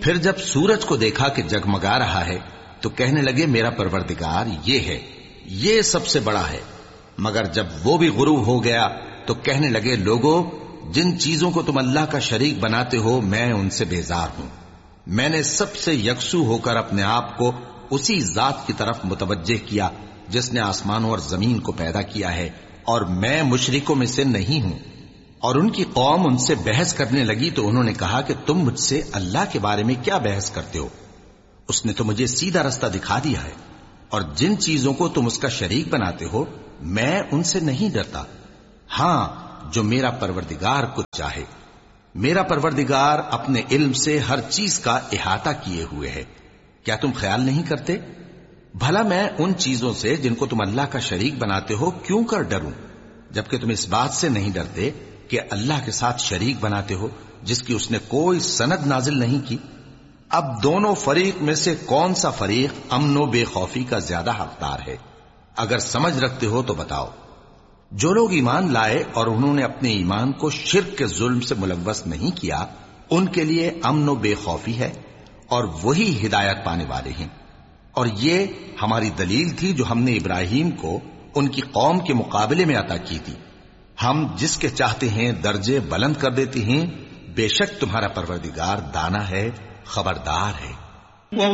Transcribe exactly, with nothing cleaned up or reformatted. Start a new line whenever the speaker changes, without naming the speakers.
پھر جب سورج کو دیکھا کہ جگمگا رہا ہے تو کہنے لگے میرا پروردگار یہ ہے، یہ سب سے بڑا ہے۔ مگر جب وہ بھی غروب ہو گیا تو کہنے لگے لوگو، جن چیزوں کو تم اللہ کا شریک بناتے ہو میں ان سے بیزار ہوں۔ میں نے سب سے یکسو ہو کر اپنے آپ کو اسی ذات کی طرف متوجہ کیا جس نے آسمانوں اور زمین کو پیدا کیا ہے، اور میں مشرکوں میں سے نہیں ہوں۔ اور ان کی قوم ان سے بحث کرنے لگی تو انہوں نے کہا کہ تم مجھ سے اللہ کے بارے میں کیا بحث کرتے ہو؟ اس نے تو مجھے سیدھا رستہ دکھا دیا ہے، اور جن چیزوں کو تم اس کا شریک بناتے ہو میں ان سے نہیں ڈرتا، ہاں جو میرا پروردگار کچھ چاہے۔ میرا پروردگار اپنے علم سے ہر چیز کا احاطہ کیے ہوئے ہے۔ کیا تم خیال نہیں کرتے؟ بھلا میں ان چیزوں سے جن کو تم اللہ کا شریک بناتے ہو کیوں کر ڈروں، جبکہ تم اس بات سے نہیں ڈرتے کہ اللہ کے ساتھ شریک بناتے ہو جس کی اس نے کوئی سند نازل نہیں کی۔ اب دونوں فریق میں سے کون سا فریق امن و بے خوفی کا زیادہ حقدار ہے؟ اگر سمجھ رکھتے ہو تو بتاؤ۔ جو لوگ ایمان لائے اور انہوں نے اپنے ایمان کو شرک کے ظلم سے ملوث نہیں کیا، ان کے لیے امن و بے خوفی ہے، اور وہی ہدایت پانے والے ہیں۔ اور یہ ہماری دلیل تھی جو ہم نے ابراہیم کو ان کی قوم کے مقابلے میں عطا کی تھی۔ ہم جس کے چاہتے ہیں درجے بلند کر دیتے ہیں، بے شک تمہارا پروردگار دانا ہے، خبردار ہے۔